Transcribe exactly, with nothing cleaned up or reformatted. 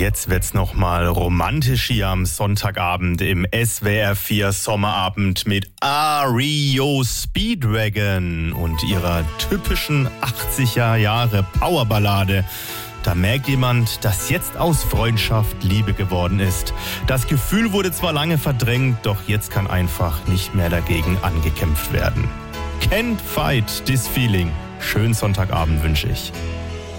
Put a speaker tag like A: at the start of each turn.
A: Jetzt wird's nochmal romantisch hier am Sonntagabend im S W R vier Sommerabend mit R E O Speedwagon und ihrer typischen achtziger Jahre Powerballade. Da merkt jemand, dass jetzt aus Freundschaft Liebe geworden ist. Das Gefühl wurde zwar lange verdrängt, doch jetzt kann einfach nicht mehr dagegen angekämpft werden. Can't fight this feeling. Schönen Sonntagabend wünsche ich.